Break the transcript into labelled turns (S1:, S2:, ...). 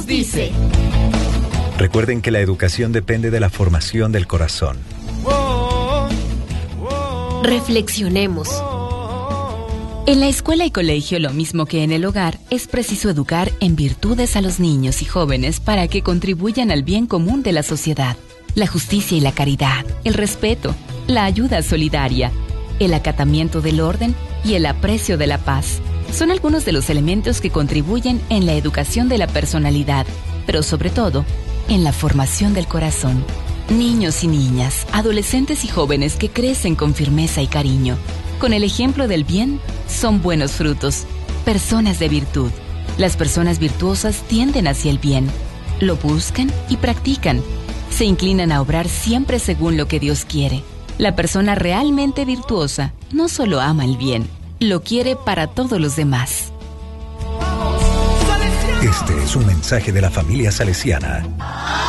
S1: Dice.
S2: Recuerden que la educación depende de la formación del corazón.
S1: Reflexionemos.
S3: En la escuela y colegio, lo mismo que en el hogar, es preciso educar en virtudes a los niños y jóvenes para que contribuyan al bien común de la sociedad. La justicia y la caridad, el respeto, la ayuda solidaria, el acatamiento del orden y el aprecio de la paz son algunos de los elementos que contribuyen en la educación de la personalidad, pero sobre todo, en la formación del corazón. Niños y niñas, adolescentes y jóvenes que crecen con firmeza y cariño, con el ejemplo del bien, son buenos frutos, personas de virtud. Las personas virtuosas tienden hacia el bien, lo buscan y practican. Se inclinan a obrar siempre según lo que Dios quiere. La persona realmente virtuosa no solo ama el bien, lo quiere para todos los demás.
S2: Este es un mensaje de la familia salesiana.